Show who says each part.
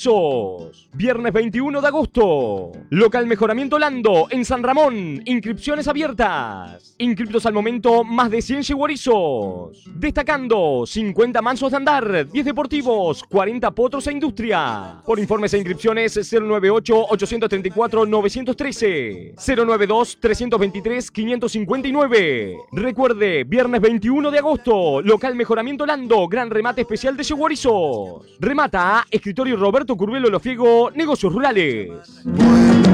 Speaker 1: pesos. Viernes 21 de agosto. Local Mejoramiento Lando en San Ramón. Inscripciones abiertas. Inscriptos al momento más de 100 yeguarizos. Destacando 50 mansos de andar, 10 deportivos, 40 potros e industria. Por informes e inscripciones 098-834-913, 092-323-559. Recuerde, viernes 21 de agosto, local Mejoramiento Lando, gran remate especial de yeguarizos. Remata Escritorio Roberto Curvelo Lofiego, Negocios Rurales.